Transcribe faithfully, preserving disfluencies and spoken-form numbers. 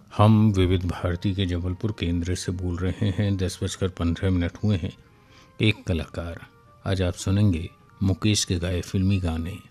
हम विविध भारती के जबलपुर केंद्र से बोल रहे हैं। दस बजकर पंद्रह मिनट हुए हैं। एक कलाकार। आज आप सुनेंगे मुकेश के गाए फिल्मी गाने।